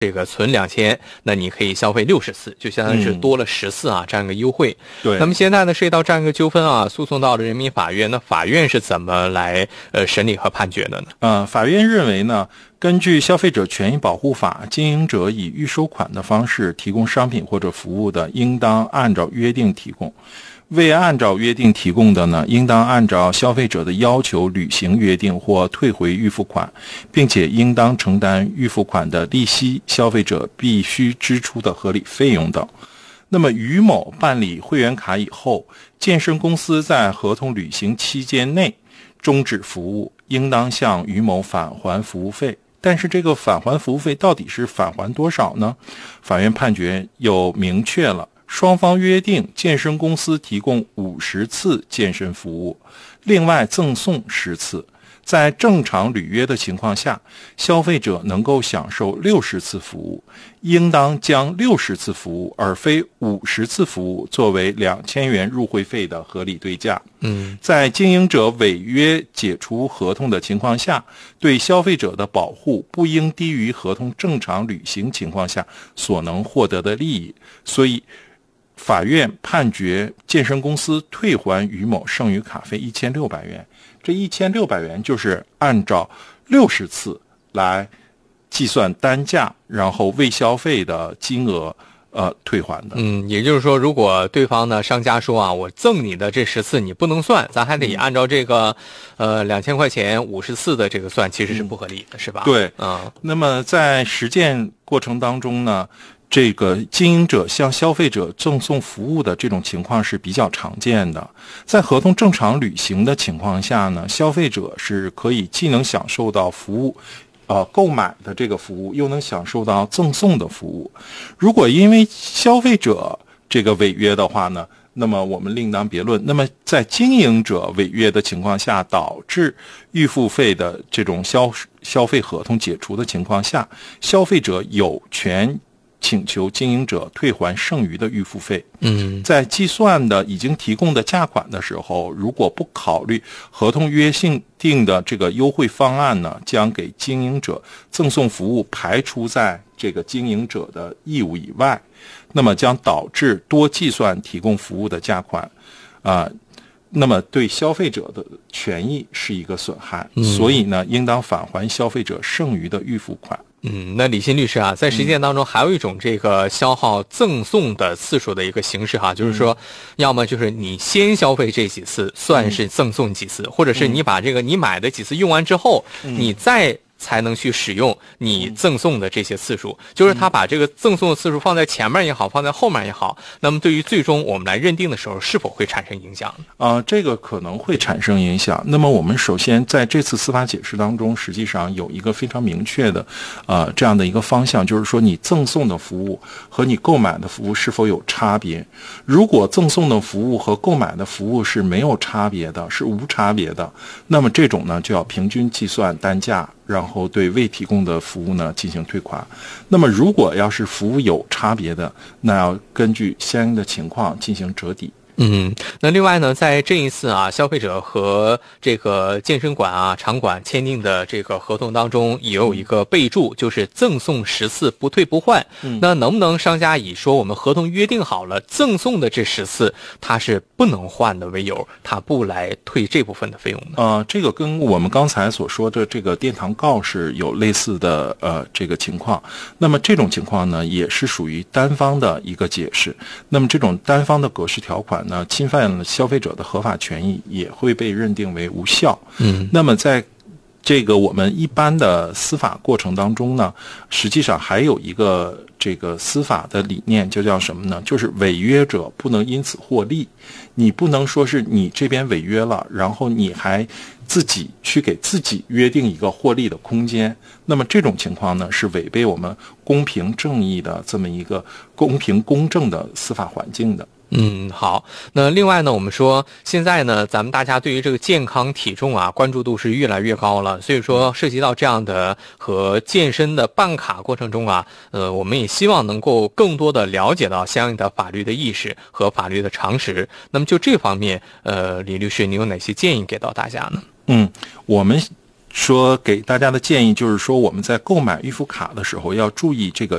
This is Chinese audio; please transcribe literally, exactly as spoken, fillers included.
这个存两千，那你可以消费六十次，就相当于是多了十次啊、嗯、这样一个优惠。 对。 那么现在呢，涉及到这样一个纠纷啊，诉讼到了人民法院，那法院是怎么来呃审理和判决的呢？ 呃，法院认为呢，根据《消费者权益保护法》，经营者以预收款的方式提供商品或者服务的，应当按照约定提供。未按照约定提供的呢，应当按照消费者的要求履行约定或退回预付款，并且应当承担预付款的利息、消费者必须支出的合理费用等。那么于某办理会员卡以后，健身公司在合同履行期间内终止服务，应当向于某返还服务费。但是这个返还服务费到底是返还多少呢？法院判决又明确了，双方约定健身公司提供五十次健身服务，另外赠送十次。在正常履约的情况下，消费者能够享受六十次服务，应当将六十次服务而非五十次服务作为两千元入会费的合理对价。 嗯， 在经营者违约解除合同的情况下，对消费者的保护不应低于合同正常履行情况下所能获得的利益。所以法院判决健身公司退还于某剩余卡费一千六百元，这一千六百元就是按照六十次来计算单价，然后未消费的金额呃退还的。 嗯，也就是说，如果对方呢商家说啊，我赠你的这十次你不能算，咱还得按照这个呃两千块钱五十次的这个算，其实是不合理的，嗯、是吧？ 对， 嗯。 那么在实践过程当中呢，这个经营者向消费者赠送服务的这种情况是比较常见的。在合同正常履行的情况下呢，消费者是可以既能享受到服务呃购买的这个服务，又能享受到赠送的服务。如果因为消费者这个违约的话呢，那么我们另当别论。那么在经营者违约的情况下，导致预付费的这种消消费合同解除的情况下，消费者有权请求经营者退还剩余的预付费。 嗯， 在计算的已经提供的价款的时候，如果不考虑合同约性定的这个优惠方案呢，将给经营者赠送服务排除在这个经营者的义务以外，那么将导致多计算提供服务的价款，啊、呃，那么对消费者的权益是一个损害。嗯、所以呢，应当返还消费者剩余的预付款。 嗯，那李欣律师啊，在实践当中还有一种这个消耗赠送的次数的一个形式哈，就是说，要么就是你先消费这几次算是赠送几次，或者是你把这个你买的几次用完之后，你再才能去使用你赠送的这些次数，就是他把这个赠送的次数放在前面也好，放在后面也好，那么对于最终我们来认定的时候，是否会产生影响啊、呃？这个可能会产生影响。那么我们首先在这次司法解释当中，实际上有一个非常明确的，呃，这样的一个方向，就是说你赠送的服务和你购买的服务是否有差别。如果赠送的服务和购买的服务是没有差别的，是无差别的，那么这种呢就要平均计算单价，然后对未提供的服务呢进行退款。那么如果要是服务有差别的，那要根据相应的情况进行折抵。 嗯，那另外呢，在这一次啊，消费者和这个健身馆啊、场馆签订的这个合同当中，也有一个备注，就是赠送十次不退不换。嗯，那能不能商家以说我们合同约定好了赠送的这十次它是不能换的为由，他不来退这部分的费用呢？ 呃，这个跟我们刚才所说的这个殿堂告是有类似的呃这个情况。那么这种情况呢，也是属于单方的一个解释。那么这种单方的格式条款呢，侵犯了消费者的合法权益，也会被认定为无效。嗯，那么在这个我们一般的司法过程当中呢，实际上还有一个这个司法的理念，就叫什么呢？就是违约者不能因此获利。你不能说是你这边违约了，然后你还自己去给自己约定一个获利的空间。那么这种情况呢，是违背我们公平正义的这么一个公平公正的司法环境的。 嗯，好。那另外呢，我们说现在呢，咱们大家对于这个健康体重啊，关注度是越来越高了。所以说，涉及到这样的和健身的办卡过程中啊，呃，我们也希望能够更多的了解到相应的法律的意识和法律的常识。那么就这方面，呃，李律师，你有哪些建议给到大家呢？ 嗯，我们说给大家的建议就是说，我们在购买预付卡的时候要注意这个